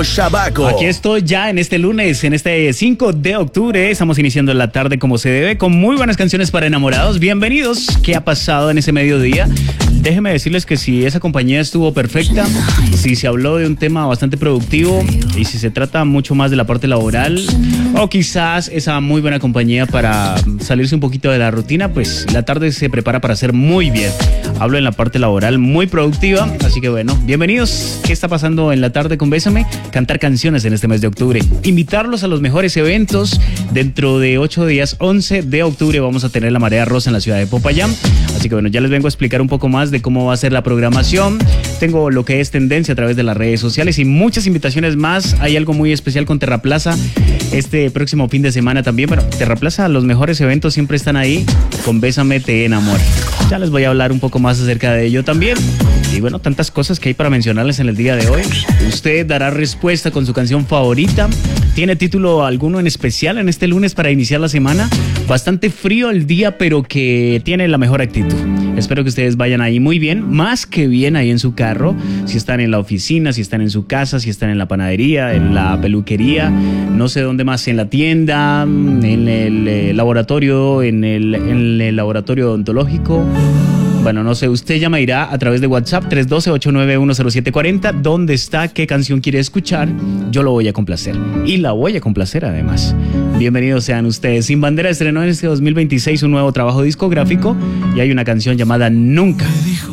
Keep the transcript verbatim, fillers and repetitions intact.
Shabaco. Aquí estoy ya en este lunes, en este cinco de octubre. Estamos iniciando la tarde como se debe, con muy buenas canciones para enamorados. Bienvenidos. ¿Qué ha pasado en ese mediodía? Déjenme decirles que si esa compañía estuvo perfecta, si se habló de un tema bastante productivo y si se trata mucho más de la parte laboral, o quizás esa muy buena compañía para salirse un poquito de la rutina, pues la tarde se prepara para hacer muy bien. Hablo en la parte laboral, muy productiva, así que bueno, bienvenidos. ¿Qué está pasando en la tarde con Bésame? Cantar canciones en este mes de octubre. Invitarlos a los mejores eventos. Dentro de ocho días, once de octubre, vamos a tener la Marea Rosa en la ciudad de Popayán. Así que bueno, ya les vengo a explicar un poco más de cómo va a ser la programación. Tengo lo que es tendencia a través de las redes sociales y muchas invitaciones más. Hay algo muy especial con Terraplaza este próximo fin de semana también. Bueno, Terraplaza, los mejores eventos siempre están ahí. Con Bésame te enamora. Ya les voy a hablar un poco más acerca de ello también. Y bueno, tantas cosas que hay para mencionarles en el día de hoy. Usted dará respuesta con su canción favorita. ¿Tiene título alguno en especial en este lunes para iniciar la semana? Bastante frío el día, pero que tiene la mejor actitud. Espero que ustedes vayan ahí muy bien, más que bien ahí en su carro. Si están en la oficina, si están en su casa, si están en la panadería, en la peluquería, no sé dónde más, en la tienda, en el eh, laboratorio, en el, en el laboratorio odontológico. Bueno, no sé, usted ya me dirá a través de WhatsApp tres uno dos, ocho nueve uno cero siete cuatro cero dónde está, qué canción quiere escuchar. Yo lo voy a complacer y la voy a complacer además. Bienvenidos sean ustedes. Sin Bandera estrenó en este dos mil veintiséis un nuevo trabajo discográfico y hay una canción llamada Nunca.